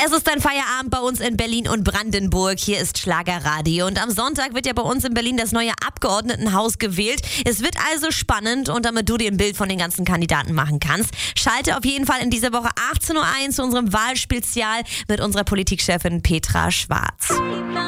Es ist ein Feierabend bei uns in Berlin und Brandenburg. Hier ist Schlagerradio. Und am Sonntag wird ja bei uns in Berlin das neue Abgeordnetenhaus gewählt. Es wird also spannend, und damit du dir ein Bild von den ganzen Kandidaten machen kannst, schalte auf jeden Fall in dieser Woche 18.01 Uhr zu unserem Wahlspezial mit unserer Politikchefin Petra Schwarz.